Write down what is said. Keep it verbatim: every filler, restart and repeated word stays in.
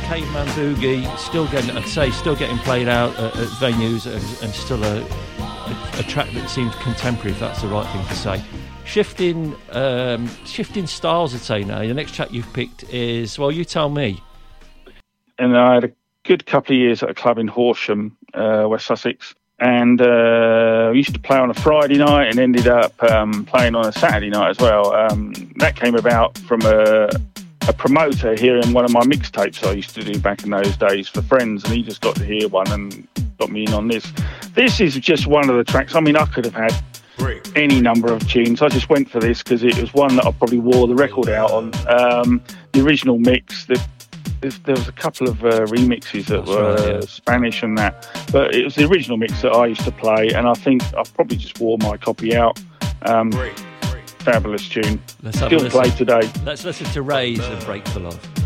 Caveman Boogie, still getting, I'd say, still getting played out at, at venues, and, and still a, a, a track that seems contemporary, if that's the right thing to say. Shifting, um, shifting styles, I'd say now. The next track you've picked is, well, you tell me. And I had a good couple of years at a club in Horsham, uh, West Sussex, and uh, we used to play on a Friday night and ended up um, playing on a Saturday night as well. Um, that came about from a, a promoter hearing one of my mixtapes I used to do back in those days for friends, and he just got to hear one and got me in on this. This is just one of the tracks. I mean, I could have had any number of tunes. I just went for this because it was one that I probably wore the record out on. Um, the original mix, the, there was a couple of uh, remixes that That's were right, yeah. Spanish and that, but it was the original mix that I used to play, and I think I probably just wore my copy out. Um, great, great. Fabulous tune. Let's have Still a played today. Let's listen to Raise and Break for Love.